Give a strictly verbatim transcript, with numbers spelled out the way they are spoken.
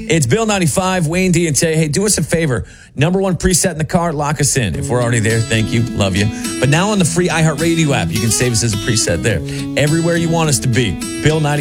It's Bill ninety-five, Wayne D, and Tay. Hey, do us a favor. Number one preset in the car, lock us in. If we're already there, thank you. Love you. But now on the free iHeartRadio app, you can save us as a preset there. Everywhere you want us to be. Bill ninety-five.